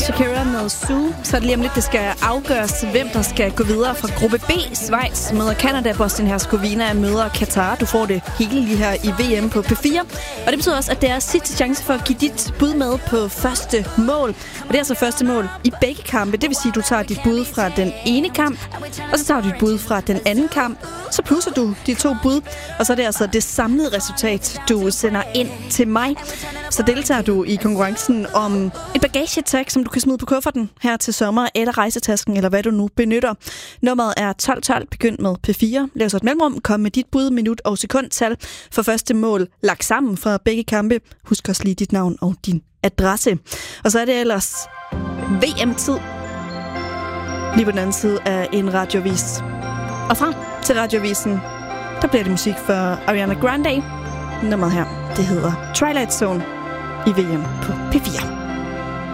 Shakira med Zoo. Så er det lige om lidt, det skal afgøres, hvem der skal gå videre fra gruppe B. Schweiz møder Canada, Bosnien-Herzegovina møder Katar. Du får det hele lige her i VM på P4. Og det betyder også, at det er sidste chance for at give dit bud med på første mål. Og det er altså første mål i begge kampe. Det vil sige, at du tager dit bud fra den ene kamp, og så tager du dit bud fra den anden kamp. Så plusser du de to bud, og så er det altså det samlede resultat, du sender ind til mig. Så deltager du i konkurrencen om et bagagetag, som du kan smide på kufferten her til sommer, eller rejsetasken, eller hvad du nu benytter. Nummeret er 1212, begynd med P4. Lav så et mellemrum, kom med dit bud, minut og sekundtal for første mål lagt sammen fra begge kampe. Husk også lige dit navn og din adresse. Og så er det ellers VM-tid. Lige på den anden side af en radiovis. Og frem til radiovisen, der bliver det musik for Ariana Grande. Nummeret her, det hedder Twilight Zone i VM på P4.